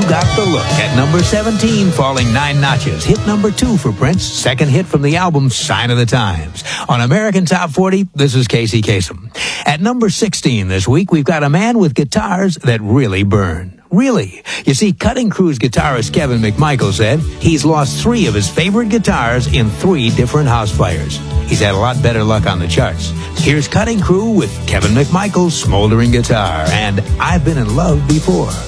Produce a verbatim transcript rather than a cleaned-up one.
Got the Look at number seventeen, falling nine notches. Hit number two for Prince, second hit from the album Sign of the Times. On American Top forty, this is Casey Kasem. At number sixteen this week, we've got a man with guitars that really burn. Really. You see, Cutting Crew's guitarist Kevin McMichael said he's lost three of his favorite guitars in three different house fires. He's had a lot better luck on the charts. Here's Cutting Crew with Kevin McMichael's Smoldering Guitar and I've Been in Love Before.